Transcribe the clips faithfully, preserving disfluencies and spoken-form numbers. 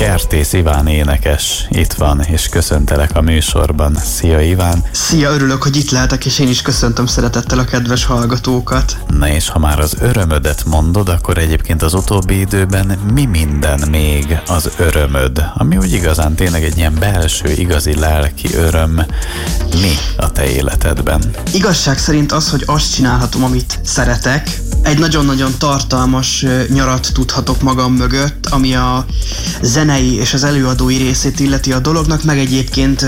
Kertész Iván énekes itt van, és köszöntelek a műsorban. Szia Iván! Szia, örülök, hogy itt lehetek, és én is köszöntöm szeretettel a kedves hallgatókat. Na és ha már az örömödet mondod, akkor egyébként az utóbbi időben mi minden még az örömöd? Ami úgy igazán tényleg egy ilyen belső, igazi lelki öröm. Mi a te életedben? Igazság szerint az, hogy azt csinálhatom, amit szeretek. Egy nagyon-nagyon tartalmas nyarat tudhatok magam mögött, ami a zenei és az előadói részét illeti a dolognak, meg egyébként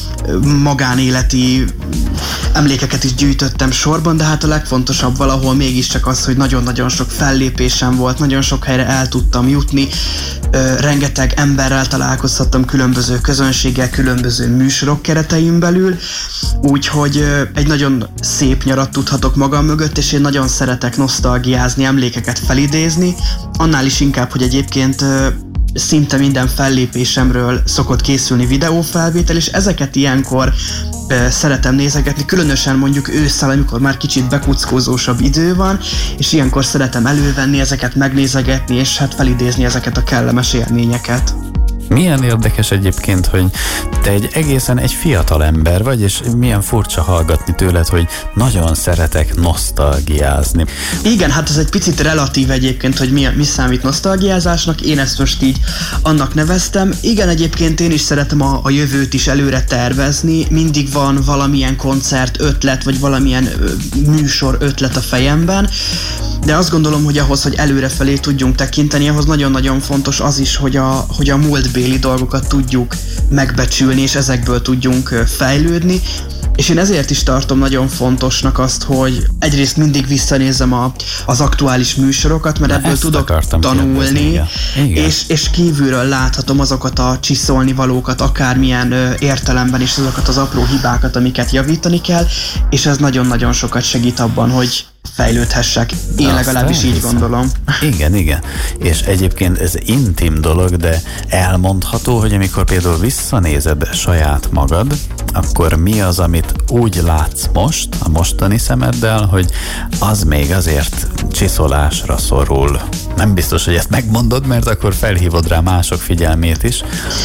magánéleti emlékeket is gyűjtöttem sorban, de hát a legfontosabb valahol mégiscsak az, hogy nagyon-nagyon sok fellépésem volt, nagyon sok helyre el tudtam jutni, rengeteg emberrel találkozhattam, különböző közönséggel, különböző műsorok keretein belül, úgyhogy egy nagyon szép nyarat tudhatok magam mögött, és én nagyon szeretek nosztalgiázni, emlékeket felidézni, annál is inkább, hogy egyébként szinte minden fellépésemről szokott készülni videófelvétel, és ezeket ilyenkor e, szeretem nézegetni, különösen mondjuk ősszel, amikor már kicsit bekuckózósabb idő van, és ilyenkor szeretem elővenni ezeket, megnézegetni, és hát felidézni ezeket a kellemes élményeket. Milyen érdekes egyébként, hogy te egy egészen egy fiatal ember vagy, és milyen furcsa hallgatni tőled, hogy nagyon szeretek nosztalgiázni. Igen, hát ez egy picit relatív egyébként, hogy mi, mi számít nosztalgiázásnak, én ezt most így annak neveztem. Igen, egyébként én is szeretem a, a jövőt is előre tervezni, mindig van valamilyen koncert ötlet, vagy valamilyen ö, műsor ötlet a fejemben, de azt gondolom, hogy ahhoz, hogy előrefelé tudjunk tekinteni, ahhoz nagyon-nagyon fontos az is, hogy a, hogy a múltbéli dolgokat tudjuk megbecsülni, és ezekből tudjunk fejlődni. És én ezért is tartom nagyon fontosnak azt, hogy egyrészt mindig visszanézem a, az aktuális műsorokat, mert Na ebből tudok tanulni, és, és kívülről láthatom azokat a csiszolni valókat, akármilyen ö, értelemben, és azokat az apró hibákat, amiket javítani kell, és ez nagyon-nagyon sokat segít abban, hogy fejlődhessek. Én Azt legalábbis így gondolom. Igen, igen. És egyébként ez intim dolog, de elmondható, hogy amikor például visszanézed saját magad, akkor mi az, amit úgy látsz most, a mostani szemeddel, hogy az még azért csiszolásra szorul. Nem biztos, hogy ezt megmondod, mert akkor felhívod rá mások figyelmét is,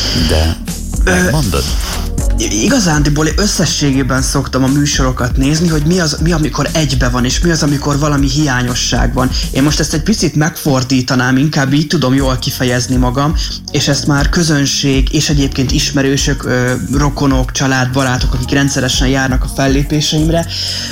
de megmondod? Igazándiból összességében szoktam a műsorokat nézni, hogy mi az, mi amikor egybe van, és mi az, amikor valami hiányosság van. Én most ezt egy picit megfordítanám, inkább így tudom jól kifejezni magam, és ezt már közönség és egyébként ismerősök, rokonok, család, barátok, akik rendszeresen járnak a fellépéseimre,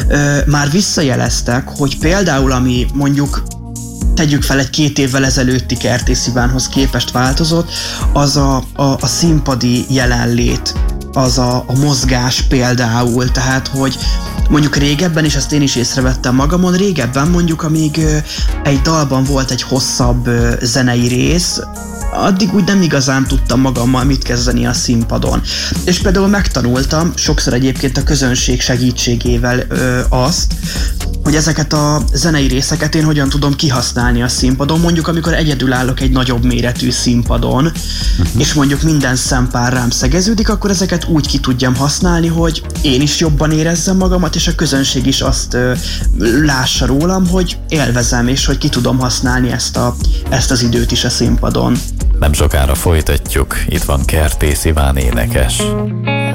már visszajeleztek, hogy például ami mondjuk tegyük fel egy két évvel ezelőtti Kertész Ivánhoz képest változott, az a, a, a színpadi jelenlét, az a, a mozgás például, tehát hogy mondjuk régebben, és ezt én is észrevettem magamon, régebben mondjuk, amíg ö, egy dalban volt egy hosszabb ö, zenei rész, addig úgy nem igazán tudtam magammal mit kezdeni a színpadon. És például megtanultam, sokszor egyébként a közönség segítségével ö, azt, hogy ezeket a zenei részeket én hogyan tudom kihasználni a színpadon, mondjuk amikor egyedül állok egy nagyobb méretű színpadon, uh-huh. és mondjuk minden szempár rám szegeződik, akkor ezeket úgy ki tudjam használni, hogy én is jobban érezzem magamat, és a közönség is azt ö, lássa rólam, hogy élvezem, és hogy ki tudom használni ezt, a, ezt az időt is a színpadon. Nem sokára folytatjuk, itt van Kertész Iván énekes.